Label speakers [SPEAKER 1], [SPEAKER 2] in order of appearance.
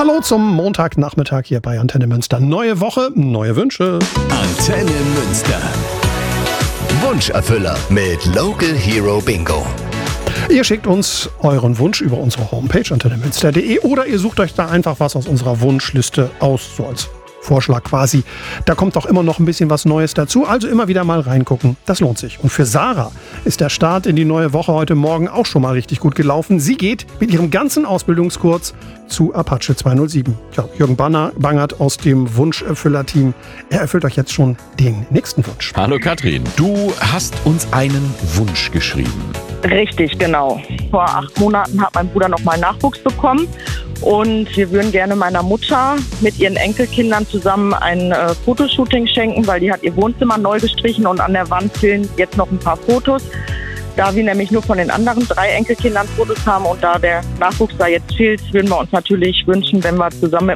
[SPEAKER 1] Hallo zum Montagnachmittag hier bei Antenne Münster. Neue Woche, neue Wünsche.
[SPEAKER 2] Antenne Münster. Wunscherfüller mit Local Hero Bingo.
[SPEAKER 1] Ihr schickt uns euren Wunsch über unsere Homepage antennemünster.de oder ihr sucht euch da einfach was aus unserer Wunschliste aus, so als Vorschlag quasi. Da kommt doch immer noch ein bisschen was Neues dazu, also immer wieder mal reingucken. Das lohnt sich. Und für Sarah ist der Start in die neue Woche heute Morgen auch schon mal richtig gut gelaufen. Sie geht mit ihrem ganzen Ausbildungskurs zu Apache 207. Ja, Jürgen Bangert aus dem Wunscherfüller-Team. Er erfüllt euch jetzt schon den nächsten Wunsch.
[SPEAKER 3] Hallo Katrin, du hast uns einen Wunsch geschrieben.
[SPEAKER 4] Richtig, genau. Vor 8 Monaten hat mein Bruder nochmal Nachwuchs bekommen und wir würden gerne meiner Mutter mit ihren Enkelkindern zusammen ein Fotoshooting schenken, weil die hat ihr Wohnzimmer neu gestrichen und an der Wand fehlen jetzt noch ein paar Fotos. Da wir nämlich nur von den anderen 3 Enkelkindern Fotos haben und da der Nachwuchs da jetzt fehlt, würden wir uns natürlich wünschen, wenn wir zusammen mit